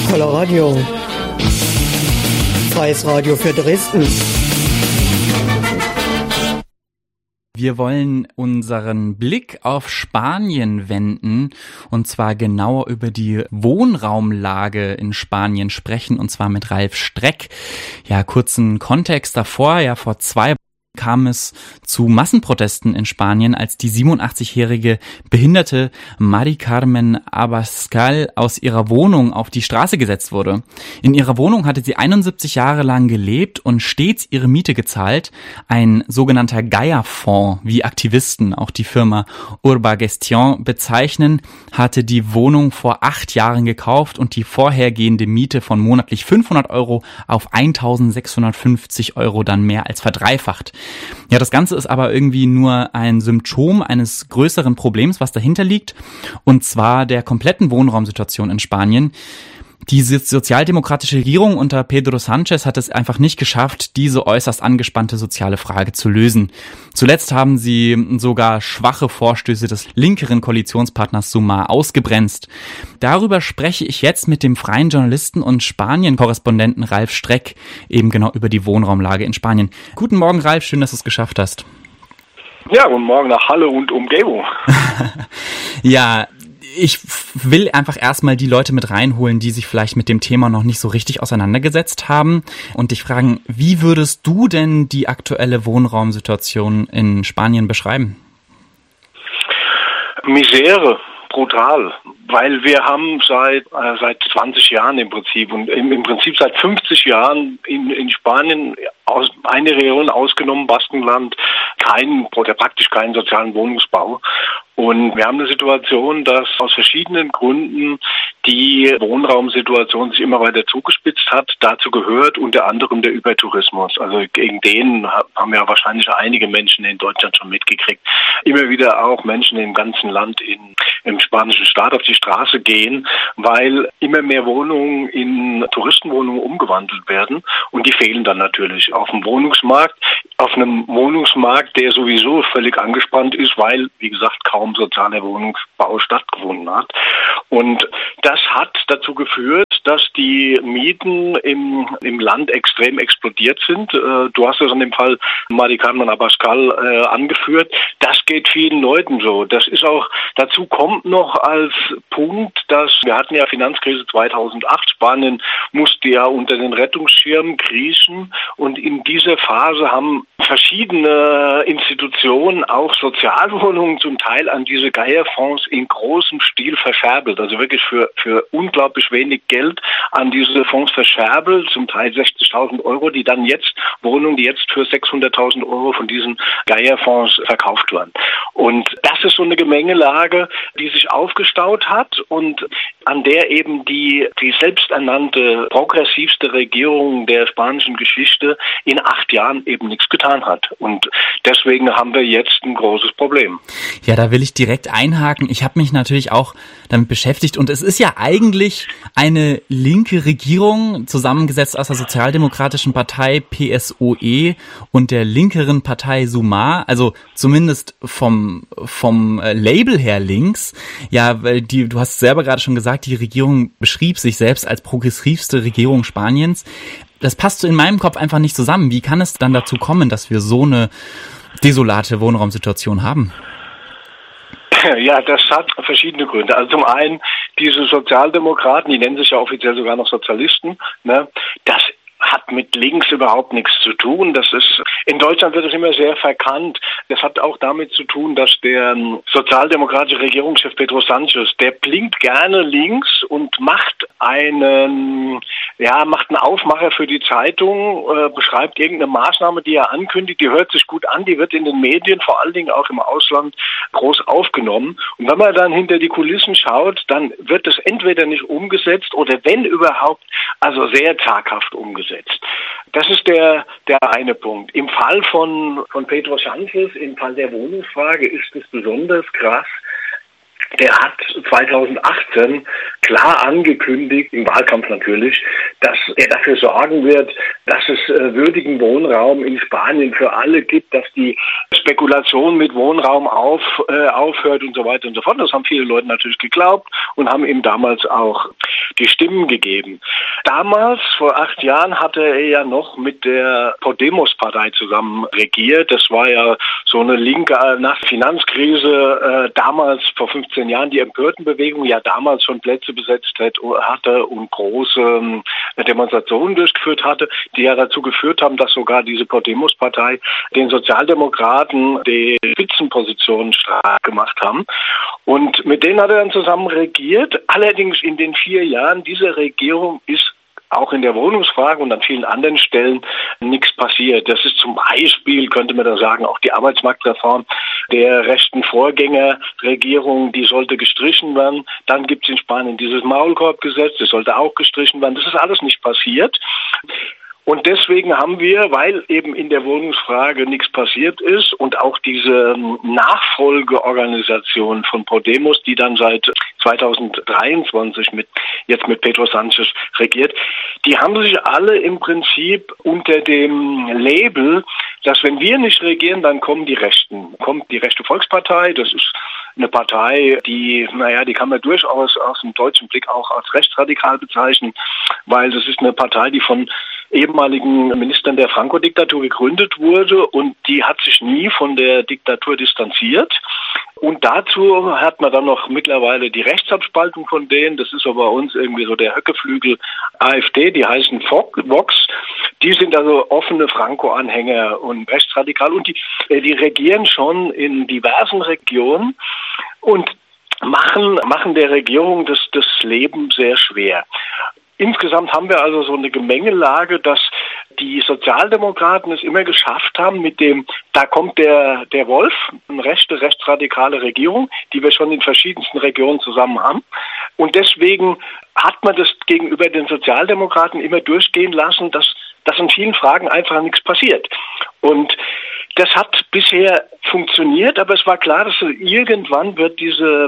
Voller Radio. Freies Radio für Dresden. Wir wollen unseren Blick auf Spanien wenden und zwar genauer über die Wohnraumlage in Spanien sprechen und zwar mit Ralf Streck. Ja, kurzen Kontext davor, vor 2 kam es zu Massenprotesten in Spanien, als die 87-jährige behinderte Mari Carmen Abascal aus ihrer Wohnung auf die Straße gesetzt wurde. In ihrer Wohnung hatte sie 71 Jahre lang gelebt und stets ihre Miete gezahlt. Ein sogenannter Gaia-Fonds, wie Aktivisten auch die Firma Urbagestion bezeichnen, hatte die Wohnung vor 8 Jahren gekauft und die vorhergehende Miete von monatlich 500 € auf 1.650 € dann mehr als verdreifacht. Ja, das Ganze ist aber irgendwie nur ein Symptom eines größeren Problems, was dahinter liegt, und zwar der kompletten Wohnraumsituation in Spanien. Die sozialdemokratische Regierung unter Pedro Sánchez hat es einfach nicht geschafft, diese äußerst angespannte soziale Frage zu lösen. Zuletzt haben sie sogar schwache Vorstöße des linkeren Koalitionspartners Sumar ausgebremst. Darüber spreche ich jetzt mit dem freien Journalisten und Spanien-Korrespondenten Ralf Streck, eben genau über die Wohnraumlage in Spanien. Guten Morgen, Ralf, schön, dass du es geschafft hast. Ja, guten Morgen nach Halle und Umgebung. Ja, ich will einfach erstmal die Leute mit reinholen, die sich vielleicht mit dem Thema noch nicht so richtig auseinandergesetzt haben und dich fragen, wie würdest du denn die aktuelle Wohnraumsituation in Spanien beschreiben? Misere, brutal, weil wir haben seit 20 Jahren im Prinzip und im Prinzip seit 50 Jahren in Spanien aus eine Region ausgenommen, Baskenland, praktisch keinen sozialen Wohnungsbau. Und wir haben eine Situation, dass aus verschiedenen Gründen die Wohnraumsituation sich immer weiter zugespitzt hat. Dazu gehört unter anderem der Übertourismus. Also gegen den haben ja wahrscheinlich einige Menschen in Deutschland schon mitgekriegt. Immer wieder auch Menschen im ganzen Land im spanischen Staat auf die Straße gehen, weil immer mehr Wohnungen in Touristenwohnungen umgewandelt werden. Und die fehlen dann natürlich auf dem Wohnungsmarkt. Auf einem Wohnungsmarkt, der sowieso völlig angespannt ist, weil, wie gesagt, kaum sozialer Wohnungsbau stattgefunden hat. Und das hat dazu geführt, dass die Mieten im Land extrem explodiert sind. Du hast es an dem Fall Mari Carmen Abascal angeführt. Das geht vielen Leuten so. Dazu kommt noch als Punkt, dass wir hatten ja Finanzkrise 2008. Spanien musste ja unter den Rettungsschirmen kriechen und in dieser Phase haben verschiedene Institutionen auch Sozialwohnungen zum Teil an diese Gaia-Fonds in großem Stil verscherbelt. Also wirklich für unglaublich wenig Geld an diese Fonds verscherbelt, zum Teil 60.000 €, Wohnungen, die jetzt für 600.000 € von diesen Gaia-Fonds verkauft werden. Und das ist so eine Gemengelage, die sich aufgestaut hat und an der eben die selbsternannte progressivste Regierung der spanischen Geschichte in 8 Jahren eben nichts getan hat. Und deswegen haben wir jetzt ein großes Problem. Ja, da will ich direkt einhaken. Ich habe mich natürlich auch damit beschäftigt und es ist ja eigentlich eine linke Regierung, zusammengesetzt aus der sozialdemokratischen Partei PSOE und der linkeren Partei Sumar, also zumindest vom Label her links. Ja, weil du hast selber gerade schon gesagt, die Regierung beschrieb sich selbst als progressivste Regierung Spaniens. Das passt so in meinem Kopf einfach nicht zusammen. Wie kann es dann dazu kommen, dass wir so eine desolate Wohnraumsituation haben? Ja, das hat verschiedene Gründe. Also zum einen, diese Sozialdemokraten, die nennen sich ja offiziell sogar noch Sozialisten, ne, das hat mit links überhaupt nichts zu tun. In Deutschland wird es immer sehr verkannt. Das hat auch damit zu tun, dass der sozialdemokratische Regierungschef Pedro Sánchez, der blinkt gerne links und macht einen Aufmacher für die Zeitung, beschreibt irgendeine Maßnahme, die er ankündigt, die hört sich gut an, die wird in den Medien, vor allen Dingen auch im Ausland, groß aufgenommen. Und wenn man dann hinter die Kulissen schaut, dann wird es entweder nicht umgesetzt oder wenn überhaupt, also sehr zaghaft umgesetzt. Das ist der eine Punkt. Im Fall von Pedro Sánchez, im Fall der Wohnungsfrage, ist es besonders krass. Der hat 2018 klar angekündigt, im Wahlkampf natürlich, dass er dafür sorgen wird, dass es würdigen Wohnraum in Spanien für alle gibt, dass die Spekulation mit Wohnraum aufhört und so weiter und so fort. Das haben viele Leute natürlich geglaubt und haben ihm damals auch die Stimmen gegeben. Damals, vor 8 Jahren, hatte er ja noch mit der Podemos-Partei zusammen regiert. Das war ja so eine linke nach Finanzkrise, damals vor 15 Jahren die Empörtenbewegung ja damals schon Plätze besetzt hatte und große Demonstrationen durchgeführt hatte, die ja dazu geführt haben, dass sogar diese Podemos-Partei den Sozialdemokraten die Spitzenpositionen stark gemacht haben. Und mit denen hat er dann zusammen regiert. Allerdings in den 4 Jahren dieser Regierung ist auch in der Wohnungsfrage und an vielen anderen Stellen nichts passiert. Das ist zum Beispiel, könnte man da sagen, auch die Arbeitsmarktreform der rechten Vorgängerregierung, die sollte gestrichen werden. Dann gibt es in Spanien dieses Maulkorbgesetz, das sollte auch gestrichen werden. Das ist alles nicht passiert. Und deswegen haben wir, weil eben in der Wohnungsfrage nichts passiert ist und auch diese Nachfolgeorganisation von Podemos, die dann seit 2023 mit Pedro Sánchez regiert, die haben sich alle im Prinzip unter dem Label, dass wenn wir nicht regieren, dann kommen die Rechten. Kommt die Rechte Volkspartei, das ist eine Partei, die kann man durchaus aus dem deutschen Blick auch als rechtsradikal bezeichnen, weil das ist eine Partei, die von ehemaligen Ministern der Franco-Diktatur gegründet wurde und die hat sich nie von der Diktatur distanziert. Und dazu hat man dann noch mittlerweile die Rechtsabspaltung von denen. Das ist aber bei uns irgendwie so der Höckeflügel AfD, die heißen Vox. Die sind also offene Franco-Anhänger und rechtsradikal und die regieren schon in diversen Regionen und machen der Regierung das Leben sehr schwer. Insgesamt haben wir also so eine Gemengelage, dass die Sozialdemokraten es immer geschafft haben da kommt der Wolf, eine rechtsradikale Regierung, die wir schon in verschiedensten Regionen zusammen haben. Und deswegen hat man das gegenüber den Sozialdemokraten immer durchgehen lassen, dass in vielen Fragen einfach nichts passiert. Und das hat bisher funktioniert, aber es war klar, dass irgendwann wird diese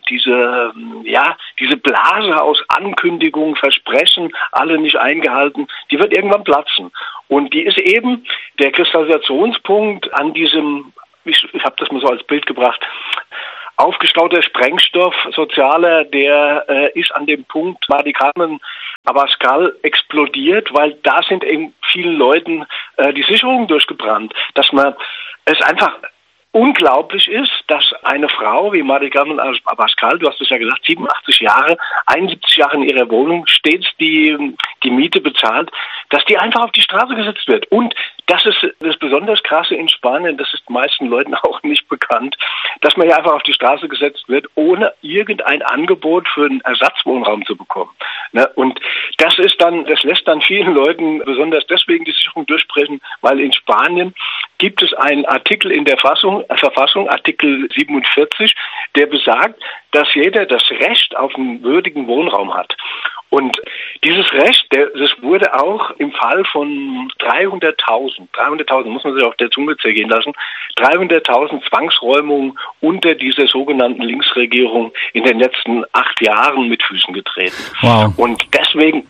Blase aus Ankündigungen, Versprechen, alle nicht eingehalten, die wird irgendwann platzen. Und die ist eben der Kristallisationspunkt an diesem, ich habe das mal so als Bild gebracht, aufgestauter Sprengstoff, sozialer, der ist an dem Punkt Carmen Abascal explodiert, weil da sind eben vielen Leuten die Sicherungen durchgebrannt, dass man es einfach unglaublich ist, dass eine Frau wie Carmen Abascal, du hast es ja gesagt, 87 Jahre, 71 Jahre in ihrer Wohnung stets die Miete bezahlt, dass die einfach auf die Straße gesetzt wird. Und das ist das besonders Krasse in Spanien, das ist den meisten Leuten auch nicht bekannt, dass man ja einfach auf die Straße gesetzt wird, ohne irgendein Angebot für einen Ersatzwohnraum zu bekommen. Und das lässt dann vielen Leuten besonders deswegen die Sicherung durchbrechen, weil in Spanien gibt es einen Artikel in der Verfassung, Artikel 47, der besagt, dass jeder das Recht auf einen würdigen Wohnraum hat. Und dieses Recht, das wurde auch im Fall von 300.000 muss man sich auf der Zunge zergehen lassen, 300.000 Zwangsräumungen unter dieser sogenannten Linksregierung in den letzten 8 Jahren mit Füßen getreten. Wow. Und deswegen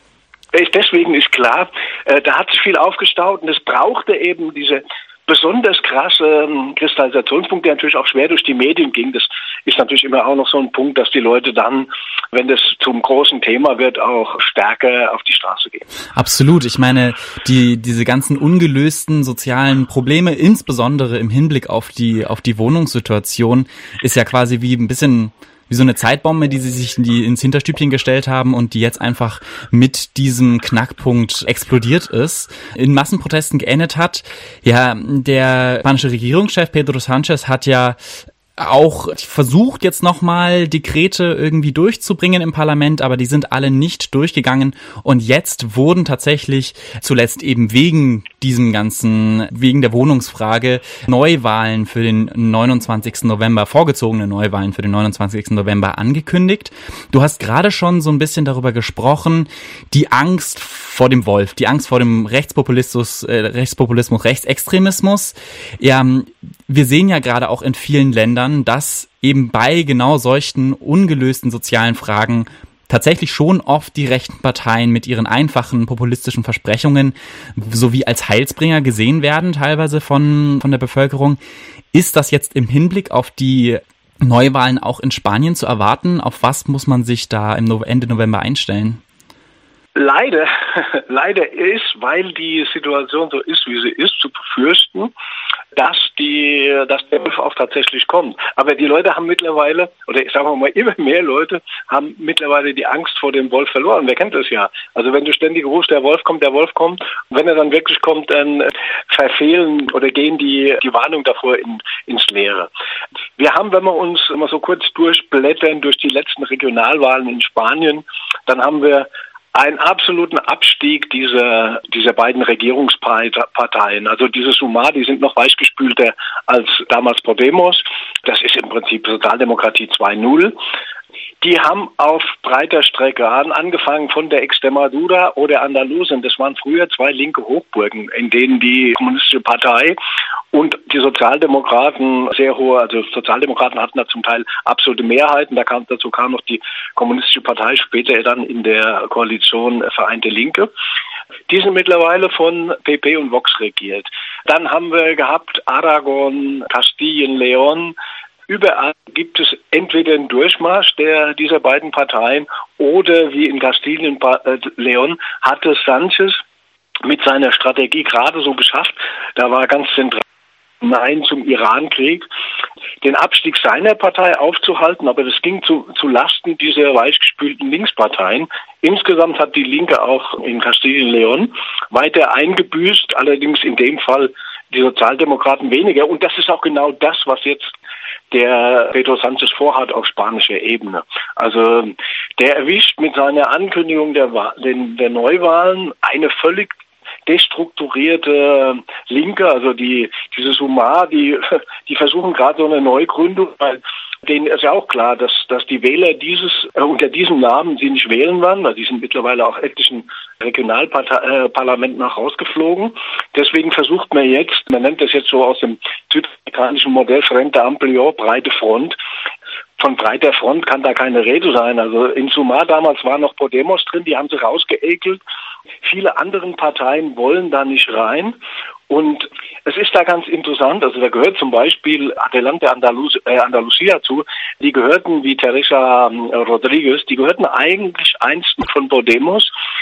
ist klar, da hat sich viel aufgestaut und es brauchte eben diese besonders krasse Kristallisationspunkt, der natürlich auch schwer durch die Medien ging. Das ist natürlich immer auch noch so ein Punkt, dass die Leute dann, wenn das zum großen Thema wird, auch stärker auf die Straße gehen. Absolut. Ich meine, diese ganzen ungelösten sozialen Probleme, insbesondere im Hinblick auf die Wohnungssituation, ist ja quasi wie ein bisschen wie so eine Zeitbombe, die sie sich ins Hinterstübchen gestellt haben und die jetzt einfach mit diesem Knackpunkt explodiert ist, in Massenprotesten geendet hat. Ja, der spanische Regierungschef Pedro Sánchez hat ja auch versucht jetzt nochmal Dekrete irgendwie durchzubringen im Parlament, aber die sind alle nicht durchgegangen und jetzt wurden tatsächlich zuletzt eben wegen der Wohnungsfrage Neuwahlen für den 29. November, vorgezogene Neuwahlen für den 29. November angekündigt. Du hast gerade schon so ein bisschen darüber gesprochen, die Angst vor dem Wolf, die Angst vor dem Rechtspopulismus, Rechtsextremismus. Ja, wir sehen ja gerade auch in vielen Ländern, dass eben bei genau solchen ungelösten sozialen Fragen tatsächlich schon oft die rechten Parteien mit ihren einfachen populistischen Versprechungen sowie als Heilsbringer gesehen werden, teilweise von der Bevölkerung. Ist das jetzt im Hinblick auf die Neuwahlen auch in Spanien zu erwarten? Auf was muss man sich da Ende November einstellen? Leider ist, weil die Situation so ist, wie sie ist, zu befürchten, dass der Wolf auch tatsächlich kommt. Aber die Leute haben mittlerweile, oder ich sage mal immer mehr Leute, haben mittlerweile die Angst vor dem Wolf verloren. Wer kennt das ja? Also wenn du ständig rufst, der Wolf kommt, und wenn er dann wirklich kommt, dann verfehlen oder gehen die Warnung davor ins Leere. Wir haben, wenn wir uns immer so kurz durchblättern durch die letzten Regionalwahlen in Spanien, dann haben wir einen absoluten Abstieg dieser beiden Regierungsparteien. Also diese Sumar, die sind noch weichgespülter als damals Podemos. Das ist im Prinzip Sozialdemokratie 2.0. Die haben auf breiter Strecke angefangen von der Extremadura oder Andalusien. Das waren früher zwei linke Hochburgen, in denen die Kommunistische Partei und die Sozialdemokraten Sozialdemokraten hatten da zum Teil absolute Mehrheiten. Dazu kam noch die Kommunistische Partei, später dann in der Koalition Vereinte Linke. Die sind mittlerweile von PP und Vox regiert. Dann haben wir gehabt Aragon, Kastilien, León. Überall gibt es entweder einen Durchmarsch dieser beiden Parteien oder wie in Kastilien León hatte Sánchez mit seiner Strategie gerade so geschafft, da war ganz zentral Nein zum Irankrieg, den Abstieg seiner Partei aufzuhalten, aber das ging zu Lasten dieser weichgespülten Linksparteien. Insgesamt hat die Linke auch in Kastilien León weiter eingebüßt, allerdings in dem Fall die Sozialdemokraten weniger. Und das ist auch genau das, was jetzt der Pedro Sánchez vorhat auf spanischer Ebene. Also der erwischt mit seiner Ankündigung der Neuwahlen eine völlig destrukturierte Linke, also diese Sumar, die versuchen gerade so eine Neugründung, weil denen ist ja auch klar, dass die Wähler unter diesem Namen sie nicht wählen werden, weil die sind mittlerweile auch etlichen Regionalparlamenten nach rausgeflogen. Deswegen versucht man nennt das jetzt so aus dem südamerikanischen Modell Frente Amplio, breite Front. Von breiter Front kann da keine Rede sein. Also in Sumar damals war noch Podemos drin, die haben sie rausgeekelt. Viele andere Parteien wollen da nicht rein. Und es ist da ganz interessant, also da gehört zum Beispiel Adelante Andalucía zu, die gehörten wie Teresa Rodríguez, die gehörten eigentlich einst von Podemos.